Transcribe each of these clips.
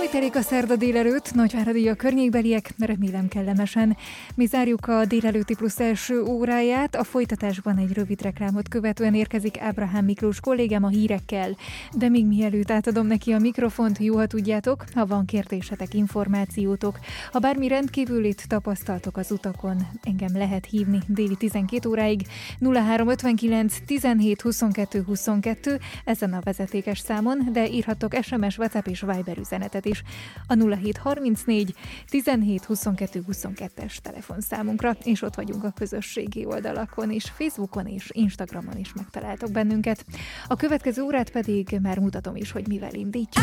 Hogy telik a szerda délelőtt, Nagyváradi a környékbeliek, remélem kellemesen. Mi zárjuk a délelőtti plusz első óráját, a folytatásban egy rövid reklámot követően érkezik Ábrahám Miklós kollégám a hírekkel. De még mielőtt átadom neki a mikrofont, jó, ha tudjátok, ha van kérdésetek, információtok, ha bármi rendkívülit tapasztaltok az utakon, engem lehet hívni déli 12 óráig 0359 17 22 22, ezen a vezetékes számon, de írhattok SMS, WhatsApp és Viber üzenetet is a 0734 17 22 22-es telefonszámunkra, és ott vagyunk a közösségi oldalakon is, Facebookon és Instagramon is megtaláltok bennünket. A következő órát pedig már mutatom is, hogy mivel indítjuk.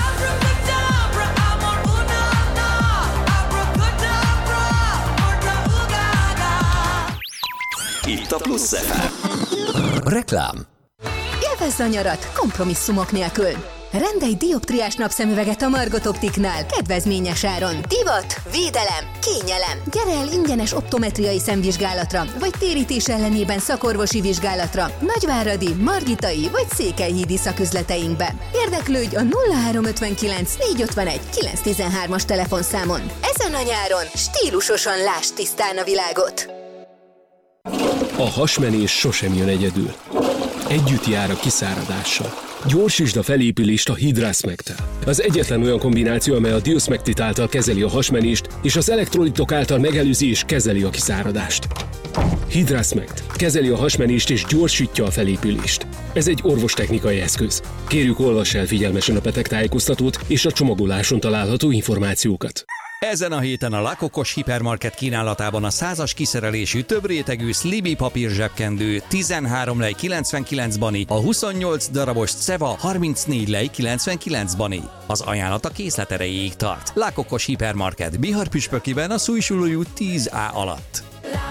Itt a Plusz FM. Reklám. Élvezz a nyarat kompromisszumok nélkül. Rendelj dioptriás napszemüveget a Margot Optiknál kedvezményes áron. Divat, védelem, kényelem. Gyere el ingyenes optometriai szemvizsgálatra, vagy térítés ellenében szakorvosi vizsgálatra Nagyváradi, Margitai vagy Székelyhídi szaküzleteinkbe. Érdeklődj a 0359 451 913-as telefonszámon. Ezen a nyáron stílusosan láss tisztán a világot. A hasmenés sosem jön egyedül. Együtt jár a kiszáradással. Gyorsítsd a felépülést a Hidrasmectel. Az egyetlen olyan kombináció, amely a Diosmectit által kezeli a hasmenést, és az elektrolitok által megelőzi és kezeli a kiszáradást. Hidrasmect kezeli a hasmenést és gyorsítja a felépülést. Ez egy orvostechnikai eszköz. Kérjük, olvass el figyelmesen a betegtájékoztatót és a csomagoláson található információkat. Ezen a héten a La Cocos hipermarket kínálatában a 100-as kiszerelésű több rétegű Sliby papír zsebkendő 13 lej 99 bani, a 28 darabos Ceva 34 lej 99 bani. Az ajánlat a készlet erejéig tart. La Cocos hipermarket Bihar-püspökiben a Szújsulói út 10A alatt.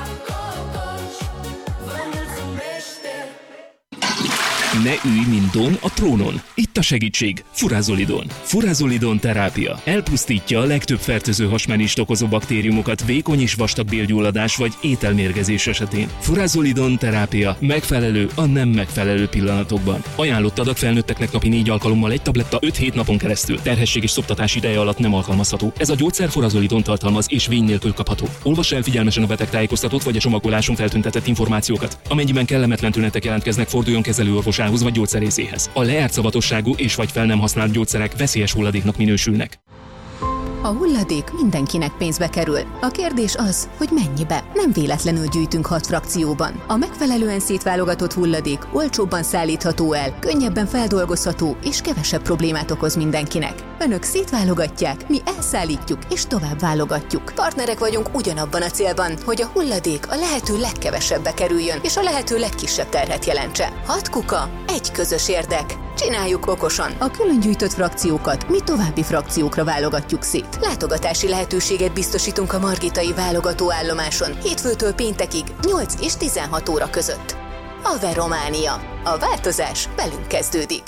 Ne ülj, mint Don a trónon. Itt a segítség. Furázolidon. Furázolidon terápia. Elpusztítja a legtöbb fertőző hasmenést okozó baktériumokat vékony és vastag bélgyulladás vagy ételmérgezés esetén. Furázolidon terápia megfelelő a nem megfelelő pillanatokban. Ajánlott adag felnőtteknek napi 4 alkalommal egy tabletta 5-7 napon keresztül. Terhesség és szoptatás ideje alatt nem alkalmazható. Ez a gyógyszer furázolidon tartalmaz és vény nélkül kapható. Olvass el figyelmesen a betegtájékoztatót vagy a csomagoláson feltüntetett információkat. Amennyiben kellemetlen tünetek jelentkeznek, forduljon kezelőorvosához vagy gyógyszerészéhez. A lejárt szavatosságú és vagy fel nem használt gyógyszerek veszélyes hulladéknak minősülnek. A hulladék mindenkinek pénzbe kerül. A kérdés az, hogy mennyibe. Nem véletlenül gyűjtünk 6 frakcióban. A megfelelően szétválogatott hulladék olcsóbban szállítható el, könnyebben feldolgozható és kevesebb problémát okoz mindenkinek. Önök szétválogatják, mi elszállítjuk és tovább válogatjuk. Partnerek vagyunk ugyanabban a célban, hogy a hulladék a lehető legkevesebbe kerüljön és a lehető legkisebb terhet jelentse. 6 kuka, egy közös érdek. Csináljuk okosan. A külön gyűjtött frakciókat mi további frakciókra válogatjuk szét. Látogatási lehetőséget biztosítunk a Margitai válogatóállomáson hétfőtől péntekig 8 és 16 óra között. Ave Románia. A változás velünk kezdődik.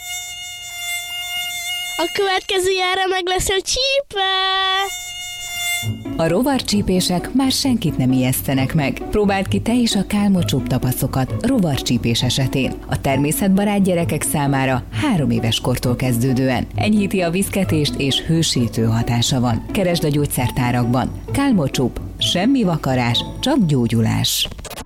A következő jára meg lesz a csípe! A rovarcsípések már senkit nem ijesztenek meg. Próbáld ki te is a kálmocsúbb tapaszokat rovarcsípés esetén. A természetbarát gyerekek számára 3 éves kortól kezdődően. Enyhíti a viszketést és hősítő hatása van. Keresd a gyógyszertárakban. Kálmocsúbb. Semmi vakarás, csak gyógyulás.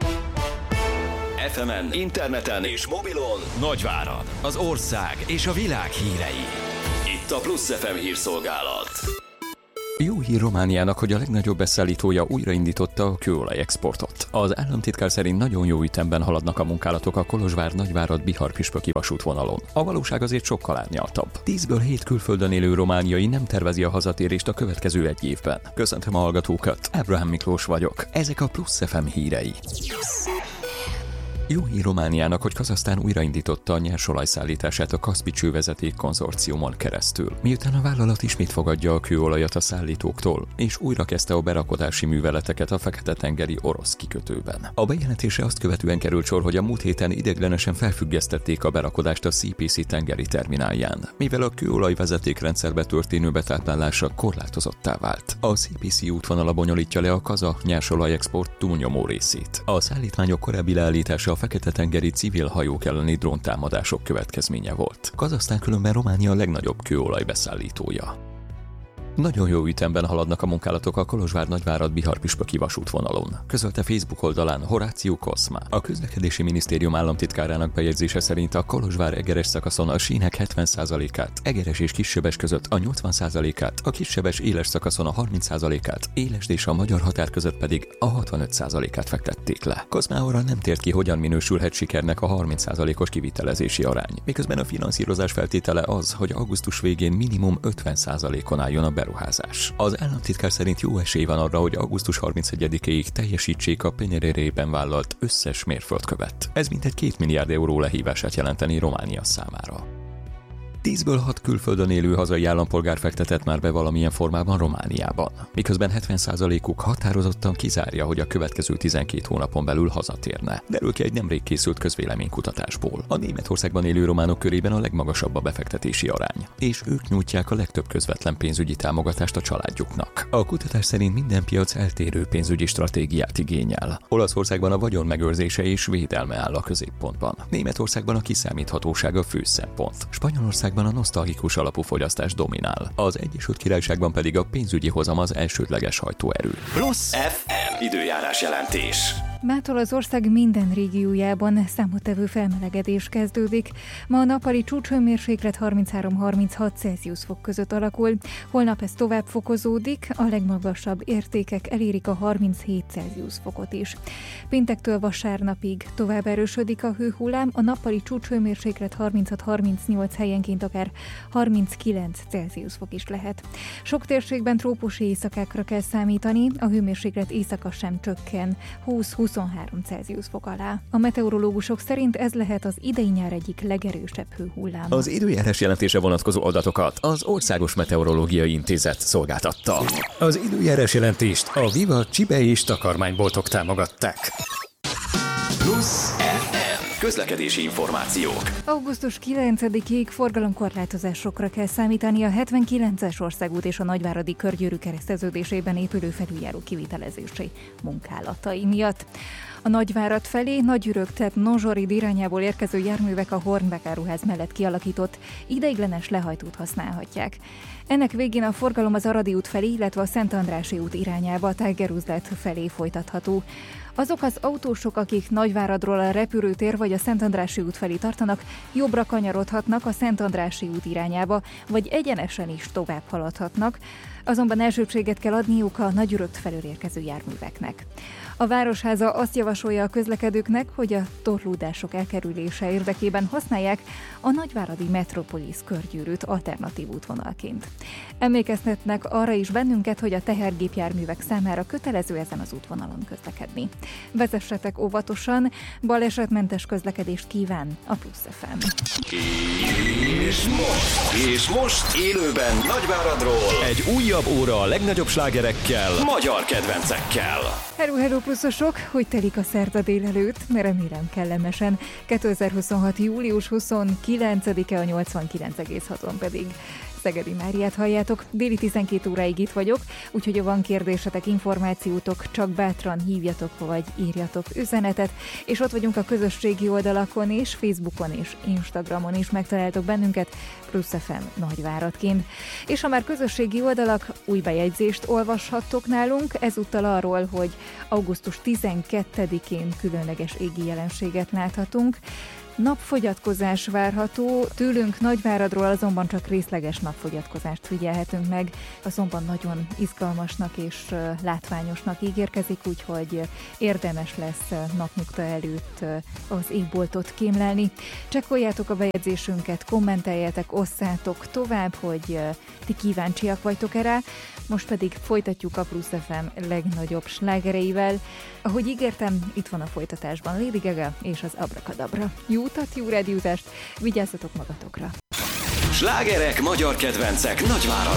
FM-en, interneten és mobilon Nagyvárad, az ország és a világ hírei. Itt a Plusz FM hírszolgálat. Jó hír Romániának, hogy a legnagyobb beszállítója újraindította a kőolaj exportot. Az államtitkár szerint nagyon jó ütemben haladnak a munkálatok a Kolozsvár-Nagyvárad-Bihar-püspöki vasútvonalon. A valóság azért sokkal árnyaltabb. 10-ből 7 külföldön élő romániai nem tervezi a hazatérést a következő 1 évben. Köszöntöm a hallgatókat, Ábrahám Miklós vagyok. Ezek a Plusz FM hírei. Jó hír Romániának, hogy Kazahsztán újraindította a nyersolajszállítását a Kaszpi csővezeték konzorciumon keresztül. Miután a vállalat ismét fogadja a kőolajat a szállítóktól, és újra kezdte a berakodási műveleteket a Fekete-tengeri orosz kikötőben. A bejelentése azt követően került sor, hogy a múlt héten ideiglenesen felfüggesztették a berakodást a CPC tengeri terminálján, mivel a kőolaj vezetékrendszerbe történő betáplálása korlátozottá vált. A CPC útvonala bonyolítja le a kazah nyersolajexport túlnyomó részét. A szállítmányok korábbi leállítása a Fekete-tengeri civil hajók elleni dróntámadások következménye volt. Kazahsztán különben Románia a legnagyobb kőolaj beszállítója. Nagyon jó ütemben haladnak a munkálatok a Kolozsvár-Nagyvárad-Bihar-püspöki vasútvonalon, közölte Facebook oldalán Horácio Koszma. A közlekedési minisztérium államtitkárának bejegyzése szerint a Kolozsvár-Egeres szakaszon a sínek 70%-át, Egeres és Kissebes között a 80%-át, a Kissebes-Éles szakaszon a 30%-át, Élesd és a magyar határ között pedig a 65%-át fektették le. Koszma arra nem tért ki, hogyan minősülhet sikernek a 30%-os kivitelezési arány, miközben a finanszírozás feltétele az, hogy augusztus végén minimum 50%-on álljon a beruházás. Az államtitkár szerint jó esély van arra, hogy augusztus 31-ig teljesítsék a Penyerérében vállalt összes mérföldkövet. Ez mintegy 2 milliárd euró lehívását jelenteni Románia számára. 10-ből 6 külföldön élő hazai állampolgár fektetett már be valamilyen formában Romániában, miközben 70%-uk határozottan kizárja, hogy a következő 12 hónapon belül hazatérne. Derül ki egy nemrég készült közvéleménykutatásból. A Németországban élő románok körében a legmagasabb a befektetési arány, és ők nyújtják a legtöbb közvetlen pénzügyi támogatást a családjuknak. A kutatás szerint minden piac eltérő pénzügyi stratégiát igényel. Olaszországban a vagyon megőrzése és védelme áll a középpontban. Németországban a kiszámíthatóság a fő szempont. Spanyolországban a nosztalgikus alapú fogyasztás dominál. Az Egyesült Királyságban pedig a pénzügyi hozam az elsődleges hajtóerő. Plusz FM időjárás jelentés. Mától az ország minden régiójában számottevő felmelegedés kezdődik. Ma a nappali csúcshőmérséklet 33-36 Celsius fok között alakul, holnap ez tovább fokozódik, a legmagasabb értékek elérik a 37 Celsius fokot is. Péntektől vasárnapig tovább erősödik a hőhullám, a nappali csúcshőmérséklet 36-38 helyenként akár 39 Celsius fok is lehet. Sok térségben trópusi éjszakákra kell számítani, a hőmérséklet éjszaka sem csökken 20-23 Celsius fok alá. A meteorológusok szerint ez lehet az idei nyár egyik legerősebb hőhullám. Az időjárás jelentése vonatkozó adatokat az Országos Meteorológiai Intézet szolgáltatta. Az időjárás jelentést a Viva csibe és takarmányboltok támogatták. Plusz FM közlekedési információk. Augusztus 9-ig forgalomkorlátozásokra kell számítani a 79-es országút és a Nagyváradi Körgyűrű kereszteződésében épülő felüljáró kivitelezési munkálatai miatt. A Nagyvárad felé Nagyürög, tehát Nozsorid irányából érkező járművek a Hornbeck áruház mellett kialakított ideiglenes lehajtót használhatják. Ennek végén a forgalom az Aradi út felé, illetve a Szent Andrássy út irányába a Tigeruzlet felé folytatható. Azok az autósok, akik Nagyváradról a repülőtér vagy a Szent Andrássy út felé tartanak, jobbra kanyarodhatnak a Szent Andrássy út irányába, vagy egyenesen is tovább haladhatnak, azonban elsőbséget kell adniuk a Nagyürög felől érkező járműveknek. A Városháza azt javasolja a közlekedőknek, hogy a torlódások elkerülése érdekében használják a nagyváradi Metropolis körgyűrűt alternatív útvonalként. Emlékeztetnek arra is bennünket, hogy a tehergépjárművek számára kötelező ezen az útvonalon közlekedni. Vezessetek óvatosan, balesetmentes közlekedést kíván a Plusz FM. És most élőben Nagyváradról egy újabb óra a legnagyobb slágerekkel, magyar kedvencekkel. Hello pluszosok, hogy telik a szerda délelőtt? Remélem kellemesen. 2026. július 29-e a 89,6-on pedig Szegedi Máriát halljátok. Déli 12 óráig itt vagyok, úgyhogy ha van kérdésetek, információtok, csak bátran hívjatok vagy írjatok üzenetet, és ott vagyunk a közösségi oldalakon és Facebookon és Instagramon is megtaláltok bennünket, Plusz FM Nagyváradként. És ha már közösségi oldalak, új bejegyzést olvashattok nálunk, ezúttal arról, hogy augusztus 12-én különleges égi jelenséget láthatunk. Napfogyatkozás várható, tőlünk Nagyváradról azonban csak részleges napfogyatkozást figyelhetünk meg, azonban nagyon izgalmasnak és látványosnak ígérkezik, úgyhogy érdemes lesz napnyugta előtt az égboltot kémlelni. Csekkoljátok a bejegyzésünket, kommenteljetek, osszátok tovább, hogy ti kíváncsiak vagytok erre. Most pedig folytatjuk a Plusz FM legnagyobb slágereivel. Ahogy ígértem, itt van a folytatásban Lady Gaga és az Abracadabra. Jó utat, jó rádiózást, vigyázzatok magatokra! Slágerek, magyar kedvencek Nagyvárad.